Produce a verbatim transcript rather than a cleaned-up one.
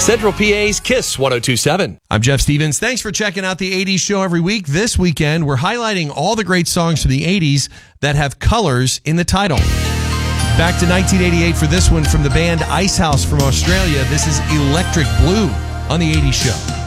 Central P A's Kiss one oh two point seven. I'm Jeff Stevens. Thanks for checking out the eighties show every week. This weekend, we're highlighting all the great songs from the eighties that have colors in the title. Back to nineteen eighty-eight for this one from the band Icehouse from Australia. This is Electric Blue on the eighties show.